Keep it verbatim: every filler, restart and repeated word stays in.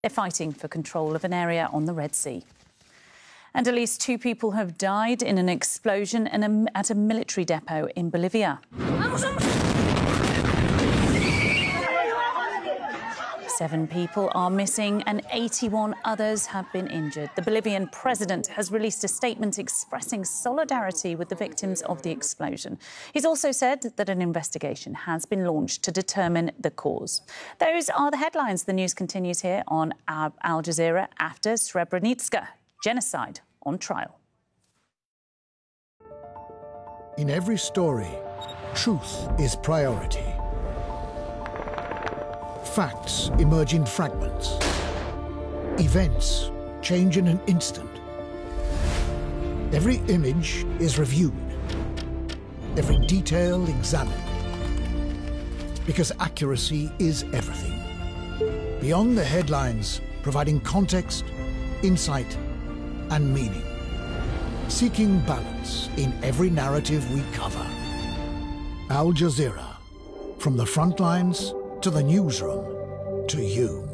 They're fighting for control of an area on the Red Sea. And at least two people have died in an explosion in a, at a military depot in Bolivia. Seven people are missing and eighty-one others have been injured. The Bolivian president has released a statement expressing solidarity with the victims of the explosion. He's also said that an investigation has been launched to determine the cause. Those are the headlines. The news continues here on Al Jazeera after Srebrenica. Genocide on trial. In every story, truth is priority. Facts emerge in fragments. Events change in an instant. Every image is reviewed. Every detail examined. Because accuracy is everything. Beyond the headlines, providing context, insight, and meaning. Seeking balance in every narrative we cover. Al Jazeera. From the front lines to the newsroom to you.